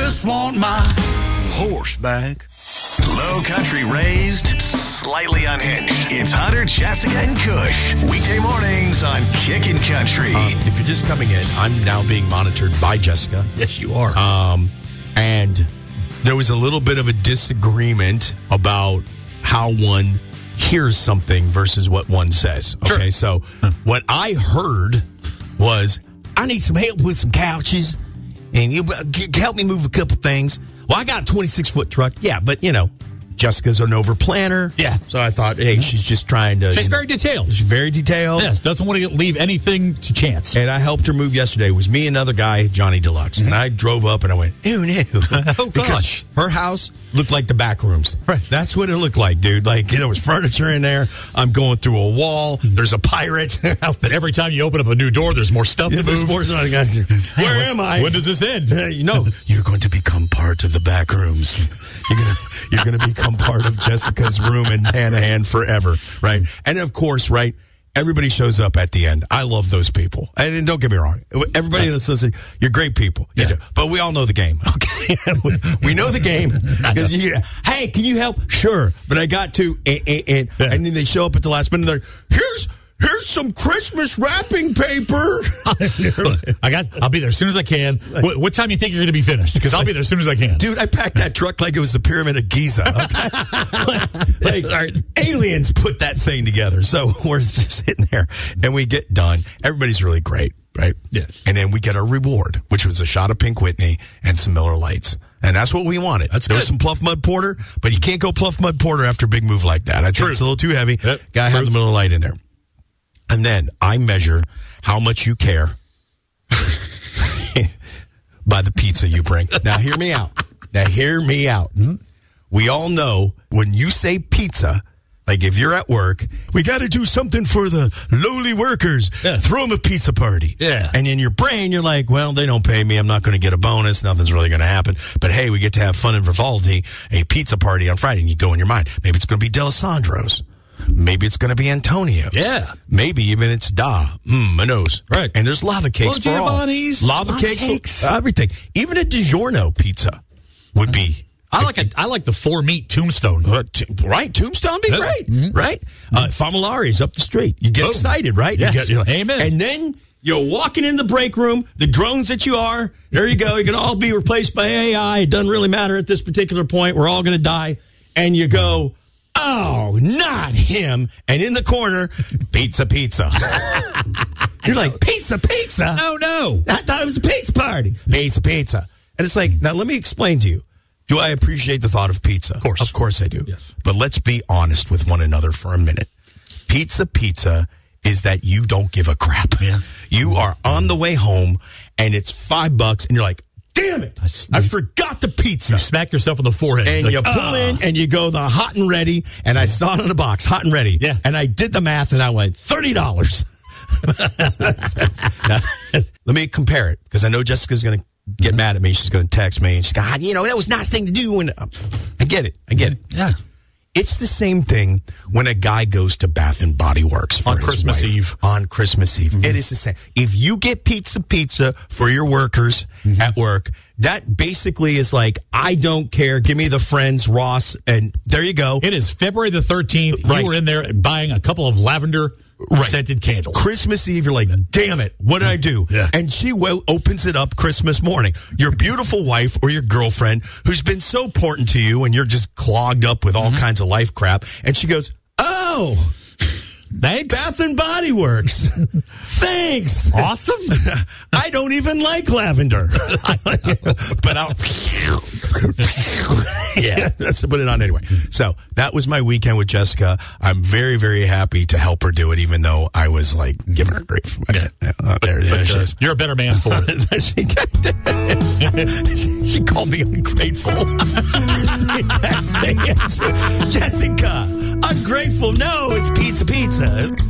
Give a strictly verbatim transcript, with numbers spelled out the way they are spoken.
just want my horse back. Low country raised, slightly unhinged. It's Hunter, Jessica, and Kush. Weekday mornings on Kickin' Country. Um, if you're just coming in, I'm now being monitored by Jessica. Yes, you are. Um, and there was a little bit of a disagreement about how one hears something versus what one says. Okay, Sure. so what I heard was, I need some help with some couches, and you help me move a couple things. Well, I got a twenty-six foot truck. Yeah, but, you know, Jessica's an over planner. Yeah. So I thought, hey, she's just trying to. She's you know, very detailed. She's very detailed. Yes, doesn't want to leave anything to chance. And I helped her move yesterday. It was me and another guy, Johnny Deluxe. Mm-hmm. And I drove up and I went, oh, no. Oh, because gosh. her house looked like the back rooms. Right. That's what it looked like, dude. Like, there was furniture in there. I'm going through a wall. There's a pirate. But every time you open up a new door, there's more stuff Yeah, to there's move. more stuff. Hey, Where am I? When does this end? Hey, you know, you're going to become part of the back rooms. You're gonna you're gonna become part of Jessica's room and hand to hand forever, right? And of course, right, everybody shows up at the end. I love those people. And don't get me wrong, everybody that's listening, you're great people. You Yeah. do. But we all know the game, okay? we, we know the game. Because you, hey, can you help? Sure, but I got to, and, and, and, Yeah. and then they show up at the last minute. And they're here's. Here's some Christmas wrapping paper. I got. I'll be there as soon as I can. What, what time do you think you're going to be finished? Because I'll be there as soon as I can. Dude, I packed that truck like it was the Pyramid of Giza. Okay? like, aliens put that thing together. So we're just sitting there, and we get done. Everybody's really great, right? Yeah. And then we get our reward, which was a shot of Pink Whitney and some Miller Lights. And that's what we wanted. That's there good. was some Pluff Mud Porter, but you can't go Pluff Mud Porter after a big move like that. I think True. it's a little too heavy. Yep. Gotta have the Miller Light in there. And then I measure how much you care by the pizza you bring. Now, hear me out. Now, hear me out. Mm-hmm. We all know when you say pizza, like if you're at work, we got to do something for the lowly workers. Yeah. Throw them a pizza party. Yeah. And in your brain, you're like, well, they don't pay me. I'm not going to get a bonus. Nothing's really going to happen. But hey, we get to have fun in Vivaldi, a pizza party on Friday. And you go in your mind, maybe it's going to be D'Alessandro's. Maybe it's going to be Antonio's. Yeah. Maybe even it's Da. Mmm, my nose. Right. And there's lava cakes Oh, for all. Giovanni's. Lava, Lava cakes, cakes. for everything. Even a DiGiorno pizza would be. I like a. I like the four meat tombstone. Uh, t- right, Tombstone be Yeah. great, Mm-hmm. right? Uh, Famolari's up the street. You get Boom. excited, right? Yes. You get, you're like, Amen. And then you're walking in the break room, the drones that you are, there you go. You're going to all be replaced by A I. It doesn't really matter at this particular point. We're all going to die. And you go, oh, not him. And in the corner, pizza, pizza. You're like, pizza, pizza. Oh no! I thought it was a pizza party. Pizza, pizza. And it's like, now let me explain to you. Do I appreciate the thought of pizza? Of course. Of course I do. Yes. But let's be honest with one another for a minute. Pizza, pizza is that you don't give a crap. Yeah. You are on the way home and it's five bucks and you're like, damn it, I, I forgot the pizza. You smack yourself on the forehead. And Like, you pull ah. in and you go the hot and ready. And I saw it on the box, hot and ready. Yeah. And I did the math and I went, thirty dollars. Now, let me compare it because I know Jessica's going to get mad at me. She's going to text me and she's going, you know, that was a nice thing to do. And um, I get it. I get it. Yeah. It's the same thing when a guy goes to Bath and Body Works for On his Christmas wife. Eve. On Christmas Eve. Mm-hmm. It is the same. If you get pizza pizza for your workers mm-hmm. at work, that basically is like, I don't care. Give me the friends, Ross, and there you go. It is February the thirteenth. Right. You were in there buying a couple of lavender Right. scented candles. Christmas Eve, you're like, damn it, what did I do? Yeah. And she w- opens it up Christmas morning. Your beautiful wife or your girlfriend who's been so important to you and you're just clogged up with all mm-hmm. kinds of life crap. And she goes, oh, Thanks. Bath and Body Works. Thanks. Awesome. I don't even like lavender. But I'll yeah, let's put it on anyway. So that was my weekend with Jessica. I'm very, very happy to help her do it, even though I was like giving her grief. Yeah. Uh, there, there But, she uh, is. You're a better man for it. she, she called me ungrateful. She texted me, Jessica, ungrateful. No, it's pizza, pizza.